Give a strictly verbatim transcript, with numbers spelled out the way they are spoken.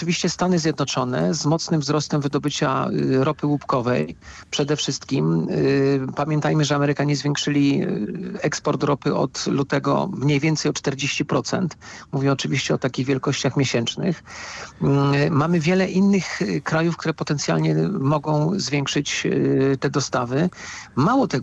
oczywiście Stany Zjednoczone z mocnym wzrostem wydobycia y, ropy łupkowej przede wszystkim. Y, pamiętajmy, że Amerykanie zwiększyli y, eksport ropy od lutego mniej więcej o czterdzieści procent. Mówię oczywiście o takich wielkościach miesięcznych. Y, mamy wiele innych y, krajów, które potencjalnie mogą zwiększyć y, te dostawy. Mało tego,